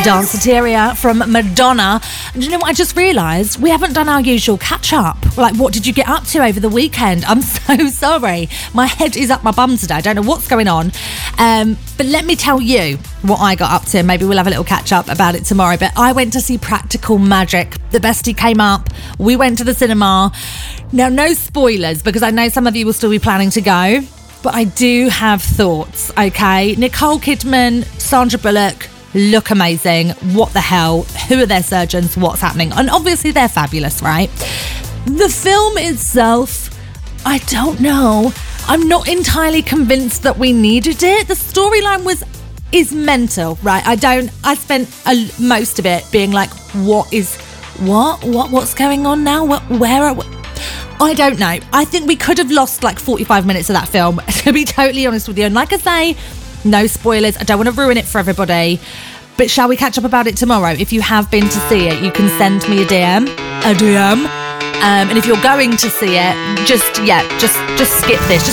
Danceteria from Madonna. And you know what? I just realised we haven't done our usual catch-up. Like, what did you get up to over the weekend? I'm so sorry. My head is up my bum today. I don't know what's going on. But let me tell you what I got up to. Maybe we'll have a little catch-up about it tomorrow. But I went to see Practical Magic. The bestie came up. We went to the cinema. Now, no spoilers, because I know some of you will still be planning to go. But I do have thoughts, okay? Nicole Kidman, Sandra Bullock, look amazing. What the hell? Who are their surgeons? What's happening? And obviously they're fabulous, right? The film itself, I don't know. I'm not entirely convinced that we needed it. The storyline is mental, right? I spent most of it being like, what's going on now? I don't know. I think we could have lost like 45 minutes of that film, to be totally honest with you. And like I say, no spoilers. I don't want to ruin it for everybody. But shall we catch up about it tomorrow? If you have been to see it, you can send me a DM. And if you're going to see it, just skip this.